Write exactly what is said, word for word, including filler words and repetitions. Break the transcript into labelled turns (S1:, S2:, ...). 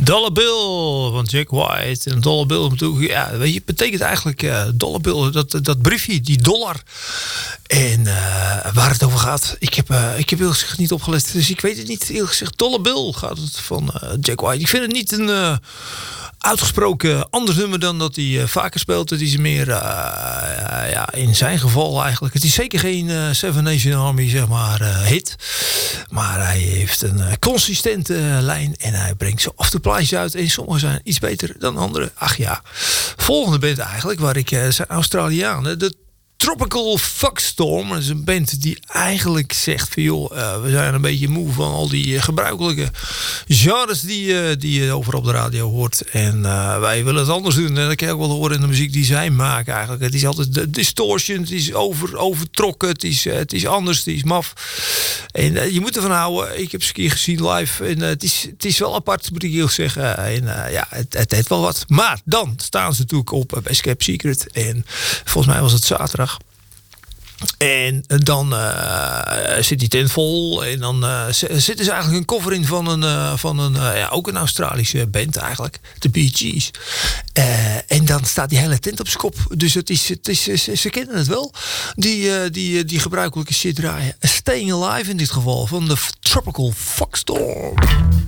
S1: Dollar Bill van Jack White. En Dollar Bill, ja, weet je, betekent eigenlijk uh, Dollar Bill, dat, dat briefje, die dollar. En uh, waar het over gaat, ik heb, uh, ik heb eerlijk gezegd niet opgelet, dus ik weet het niet. Eerlijk gezegd, Dollar Bill gaat het van uh, Jack White. Ik vind het niet een uh, uitgesproken anders nummer dan dat hij uh, vaker speelt. Het is meer, uh, uh, ja, in zijn geval eigenlijk. Het is zeker geen uh, Seven Nation Army, zeg maar, uh, hit. Maar hij heeft een uh, consistente uh, lijn en hij brengt zo af en toe plaatjes uit. En sommige zijn iets beter dan andere. Ach ja, volgende band eigenlijk, waar ik uh, zijn Australianen, de Tropical Fuckstorm. Dat is een band die eigenlijk zegt van joh, uh, we zijn een beetje moe van al die uh, gebruikelijke genres die, uh, die je overal op de radio hoort. En uh, wij willen het anders doen. En dat kan je ook wel horen in de muziek die zij maken eigenlijk. Het is altijd de distortion, het is over, overtrokken, het is, uh, het is anders, het is maf. En uh, je moet ervan houden. Ik heb ze een keer gezien live. En uh, het, is, het is wel apart, moet ik heel zeggen. En uh, ja, het, het heeft wel wat. Maar dan staan ze natuurlijk op bij Escape Secret. En volgens mij was het zaterdag. En dan uh, zit die tent vol. En dan uh, zitten ze eigenlijk een cover in van een, uh, van een uh, ja, ook een Australische band eigenlijk. De Bee Gees. Uh, en dan staat die hele tent op zijn kop. Dus het is, het is, ze, ze kennen het wel. Die, uh, die, die gebruikelijke shit draaien. Staying Alive in dit geval. Van de Tropical Fuckstorm.